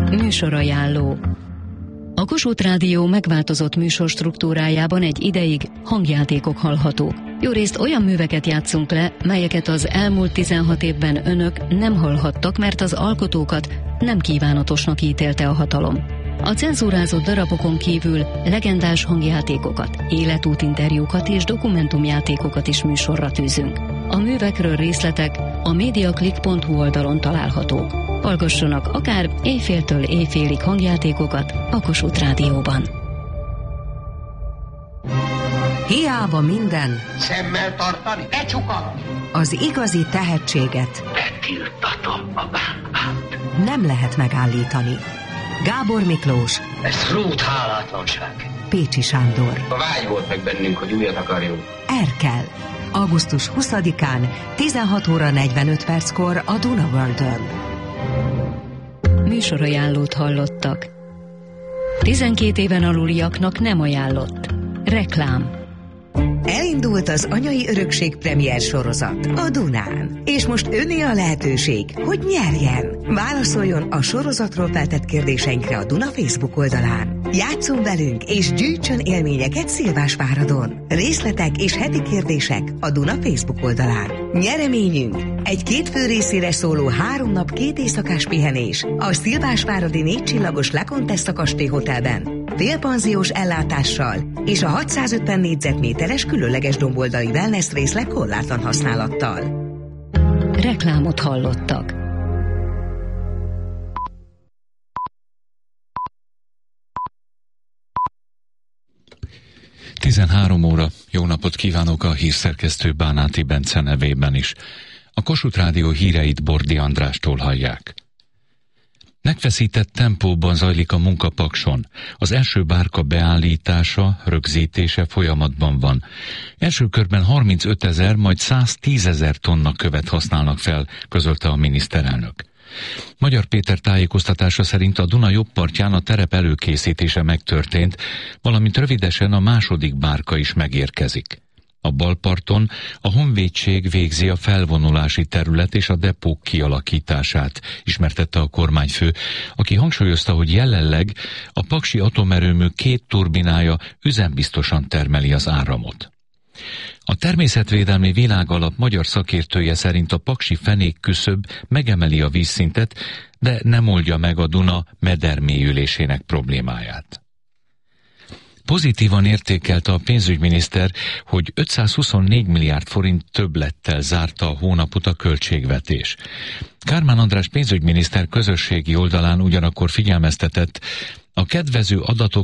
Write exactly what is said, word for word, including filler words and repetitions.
Műsorajánló. A Kossuth Rádió megváltozott műsorstruktúrájában egy ideig hangjátékok hallhatók. Jórészt olyan műveket játszunk le, melyeket az elmúlt tizenhat évben önök nem hallhattak, mert az alkotókat nem kívánatosnak ítélte a hatalom. A cenzúrázott darabokon kívül legendás hangjátékokat, életútinterjúkat és dokumentumjátékokat is műsorra tűzünk. A művekről részletek a mediaclick pont hu oldalon találhatók. Hallgassanak akár éjféltől éjfélig hangjátékokat a Kossuth Rádióban. Hiába minden, szemmel tartani, becsukat! Az igazi tehetséget betiltatom a bánkát. Nem lehet megállítani. Gábor Miklós, Ez rút hálátlanság. Pécsi Sándor, A vágy volt meg bennünk, hogy újat akarjunk. Erkel. augusztus huszadikán tizenhat óra negyvenöt perckor a Duna Worldön. Műsorajánlót hallottak. tizenkét éven aluliaknak nem ajánlott. Reklám. Elindult az Anyai Örökség premier sorozat a Dunán. És most öné a lehetőség, hogy nyerjen. Válaszoljon a sorozatról feltett kérdéseinkre a Duna Facebook oldalán. Játsszon velünk és gyűjtsön élményeket Szilvásváradon. Részletek és heti kérdések a Duna Facebook oldalán. Nyereményünk egy két fő részére szóló három nap két éjszakás pihenés a Szilvásváradi négy csillagos La Contessa kastély hotelben. Félpanziós ellátással és a hatszázötven négyzetméteres különleges domboldali wellness részleg korlátlan használattal. Reklámot hallottak. tizenhárom óra. Jó napot kívánok a hírszerkesztő Bánáti Bence nevében is. A Kossuth Rádió híreit Bordi Andrástól hallják. Megfeszített tempóban zajlik a munka Pakson. Az első bárka beállítása, rögzítése folyamatban van. Első körben harmincötezer, majd száztízezer tonna követ használnak fel, közölte a miniszterelnök. Magyar Péter tájékoztatása szerint a Duna jobb partján a terep előkészítése megtörtént, valamint rövidesen a második bárka is megérkezik. A balparton a honvédség végzi a felvonulási terület és a depók kialakítását, ismertette a kormányfő, aki hangsúlyozta, hogy jelenleg a paksi atomerőmű két turbinája üzembiztosan termeli az áramot. A Természetvédelmi Világalap magyar szakértője szerint a paksi fenék küszöb megemeli a vízszintet, de nem oldja meg a Duna medermélyülésének problémáját. Pozitívan értékelte a pénzügyminiszter, hogy ötszázhuszonnégy milliárd forint többlettel zárta a hónapot a költségvetés. Kármán András pénzügyminiszter közösségi oldalán ugyanakkor figyelmeztetett, a kedvező adatok